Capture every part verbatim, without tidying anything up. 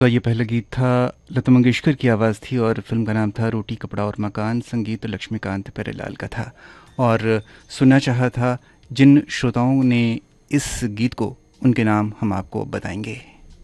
तो ये पहला गीत था, लता मंगेशकर की आवाज़ थी और फिल्म का नाम था रोटी कपड़ा और मकान। संगीत लक्ष्मीकांत प्यारेलाल का था और सुनना चाहा था जिन श्रोताओं ने इस गीत को, उनके नाम हम आपको बताएंगे।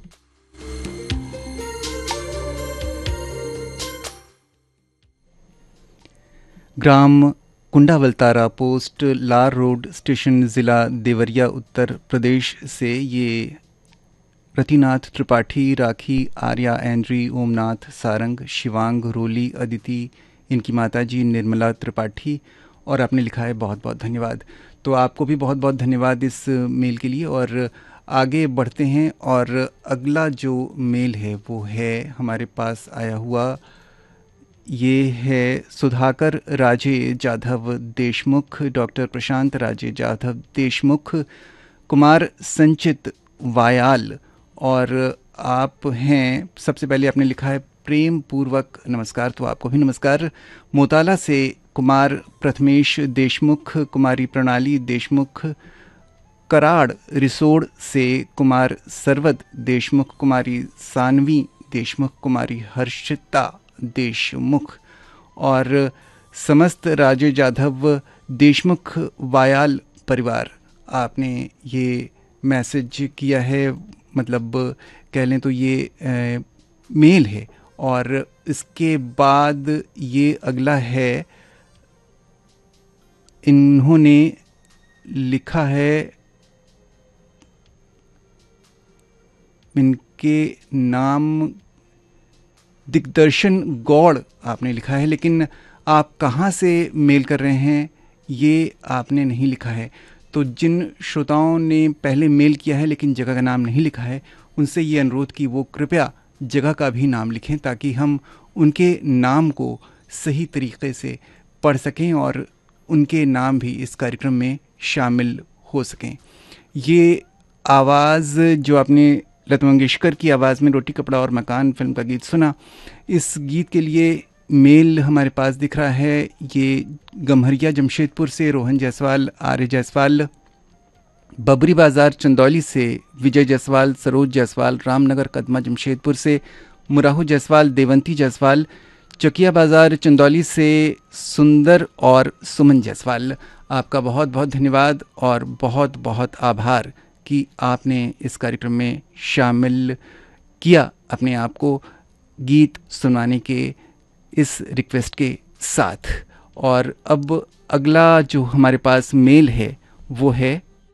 ग्राम कुंडावलतारा, पोस्ट लार रोड, स्टेशन ज़िला देवरिया, उत्तर प्रदेश से ये रतिनाथ त्रिपाठी, राखी, आर्या, एंड्री, ओमनाथ, सारंग, शिवांग, रोली, अदिति, इनकी माताजी निर्मला त्रिपाठी, और आपने लिखा है बहुत बहुत धन्यवाद। तो आपको भी बहुत बहुत धन्यवाद इस मेल के लिए। और आगे बढ़ते हैं और अगला जो मेल है वो है हमारे पास आया हुआ, ये है सुधाकर राजे जाधव देशमुख, डॉक्टर प्रशांत राजे जाधव देशमुख, कुमार संचित वायाल, और आप हैं, सबसे पहले आपने लिखा है प्रेम पूर्वक नमस्कार, तो आपको भी नमस्कार। मोताला से कुमार प्रथमेश देशमुख, कुमारी प्रणाली देशमुख, कराड़ रिसोड़ से कुमार सरवद देशमुख, कुमारी सानवी देशमुख, कुमारी हर्षिता देशमुख, और समस्त राजे जाधव देशमुख वायाल परिवार। आपने ये मैसेज किया है, मतलब कह लें तो ये ए, मेल है। और इसके बाद ये अगला है, इन्होंने लिखा है, इनके नाम दिग्दर्शन गौड़ आपने लिखा है, लेकिन आप कहाँ से मेल कर रहे हैं ये आपने नहीं लिखा है। तो जिन श्रोताओं ने पहले मेल किया है लेकिन जगह का नाम नहीं लिखा है, उनसे ये अनुरोध कि वो कृपया जगह का भी नाम लिखें ताकि हम उनके नाम को सही तरीके से पढ़ सकें और उनके नाम भी इस कार्यक्रम में शामिल हो सकें। ये आवाज़ जो आपने लता मंगेशकर की आवाज़ में रोटी कपड़ा और मकान फिल्म का गीत सुना, इस गीत के लिए मेल हमारे पास दिख रहा है, ये गम्हरिया जमशेदपुर से रोहन जायसवाल, आर्य जायसवाल, बबरी बाज़ार चंदौली से विजय जायसवाल, सरोज जायसवाल, रामनगर कदमा जमशेदपुर से मुराहू जायसवाल, देवंती जायसवाल, चकिया बाज़ार चंदौली से सुंदर और सुमन जायसवाल। आपका बहुत बहुत धन्यवाद और बहुत बहुत आभार कि आपने इस कार्यक्रम में शामिल किया अपने आप को गीत सुनाने के इस रिक्वेस्ट के साथ। और अब अगला जो हमारे पास मेल है वो है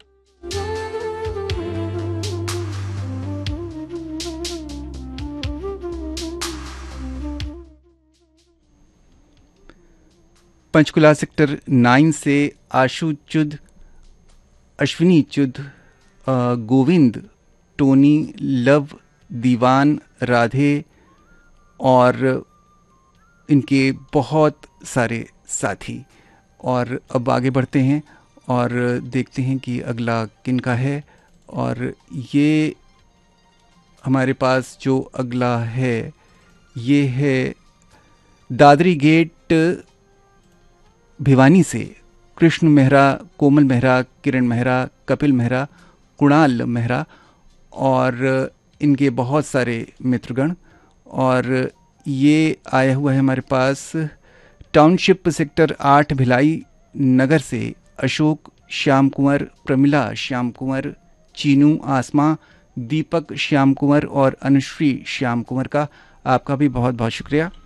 पंचकुला सेक्टर नाइन से आशु चुद, अश्विनी चुद, गोविंद, टोनी, लव, दीवान, राधे और इनके बहुत सारे साथी। और अब आगे बढ़ते हैं और देखते हैं कि अगला किन का है। और ये हमारे पास जो अगला है ये है दादरी गेट भिवानी से कृष्ण मेहरा, कोमल मेहरा, किरण मेहरा, कपिल मेहरा, कुणाल मेहरा और इनके बहुत सारे मित्रगण। और ये आया हुआ है हमारे पास टाउनशिप सेक्टर आठ भिलाई नगर से अशोक, श्याम कुंवर, प्रमिला श्याम कुंवर, चीनू, आसमा, दीपक श्याम कुंवर और अनुश्री श्याम कुंवर का। आपका भी बहुत बहुत शुक्रिया।